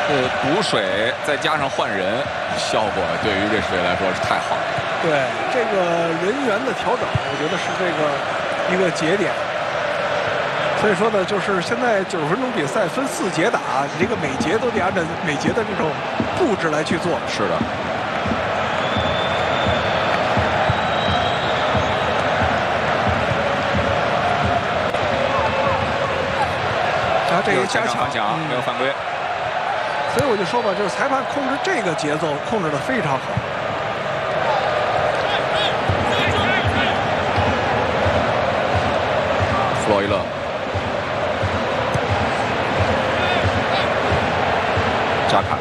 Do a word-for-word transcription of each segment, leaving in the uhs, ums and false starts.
呃，补水再加上换人，效果对于瑞士队来说是太好了。 对这个人员的调整，我觉得是这个一个节点。所以说呢，就是现在九十分钟比赛分四节打，你这个每节都得按照每节的这种布置来去做。 是的。 然后这个加强， 嗯、没有犯规。 所以我就说吧，就是裁判控制这个节奏控制得非常好。 弗洛伊勒，扎卡，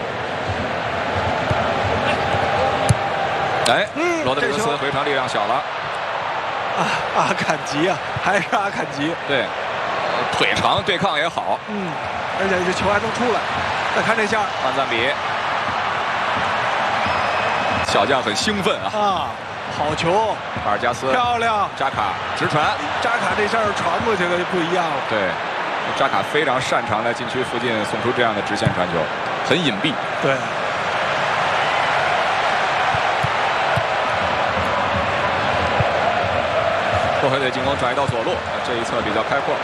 哎，嗯、罗德里格斯回传力量小了。 啊，阿坎吉啊，还是阿坎吉。 对，腿长，对抗也好。 嗯，而且这球还能出来。再看这下， 曼赞比，小将很兴奋啊！ 啊，好球！ 巴尔加斯漂亮， 扎卡直传， 扎卡这下传过去了就不一样了。 对，扎卡非常擅长在禁区附近送出这样的直线传球，很隐蔽。 对。 波黑队进攻转移到左路，这一侧比较开阔。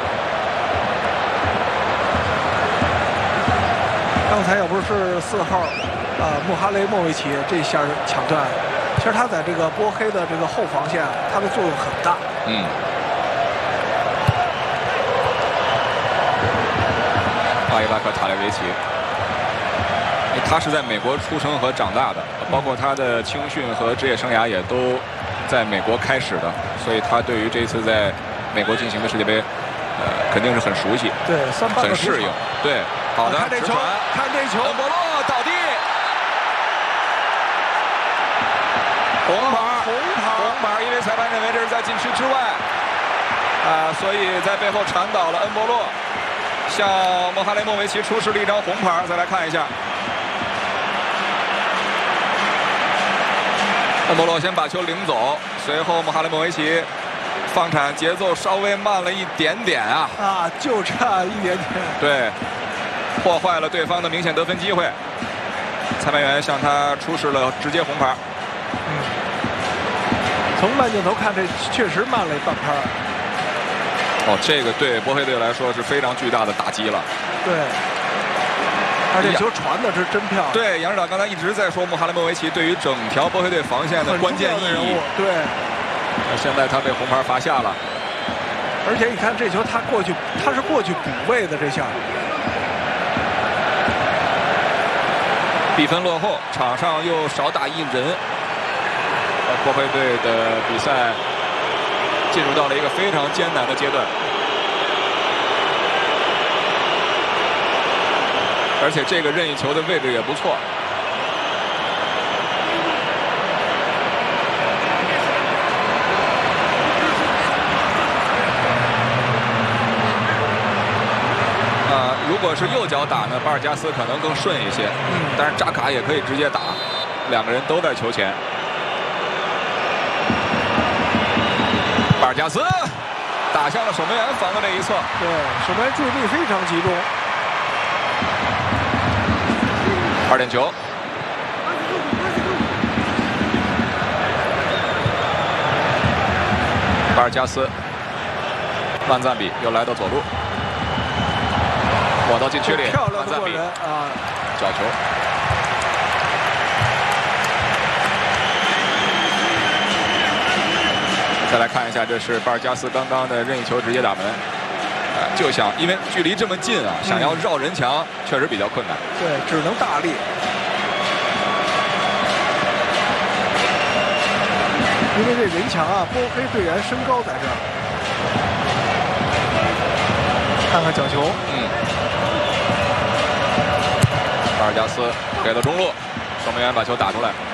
刚才要不是四号，呃，穆哈雷莫维奇这下抢断，其实他在这个波黑的这个后防线，他的作用很大。 嗯。巴伊拉克塔列维奇，他是在美国出生和长大的，包括他的青训和职业生涯也都在美国开始的，所以他对于这次在美国进行的世界杯，呃，肯定是很熟悉， 对， 很适应。对。好的， 看这球，看这球， 恩波洛倒地，红牌， 红牌， 红牌，因为裁判认为这是在禁区之外，啊，所以在背后铲倒了恩波洛，向穆哈雷莫维奇出示了一张红牌。再来看一下，恩波洛先把球领走，随后穆哈雷莫维奇放铲节奏稍微慢了一点点啊， 啊，就差一点点， 对。破坏了对方的明显得分机会，裁判员向他出示了直接红牌。 嗯，从慢镜头看，这确实慢了半拍。 哦，这个对波黑队来说是非常巨大的打击了。 对，而且球传的是真漂亮。 对，杨指导刚才一直在说穆哈雷莫维奇对于整条波黑队防线的关键意义。 对， 那现在他被红牌罚下了。 而且你看这球，他过去，他是过去补位的这下。 比分落后，场上又少打一人，波黑队的比赛进入到了一个非常艰难的阶段，而且这个任意球的位置也不错。啊，如果是右脚打呢，巴尔加斯可能更顺一些。嗯，但是扎卡也可以直接打，两个人都在球前。巴尔加斯打向了守门员防的那一侧， 对，守门员注意力非常集中。 二点球。巴尔加斯，曼赞比又来到左路。往到禁区里， 漂亮的过人啊！ 角球。再来看一下，这是巴尔加斯刚刚的任意球直接打门，啊、呃，就想因为距离这么近啊，想要绕人墙确实比较困难。 对，只能大力。因为这人墙啊，波黑队员身高在这儿。看看角球， 嗯。巴尔加斯给了中路，守门员把球打出来。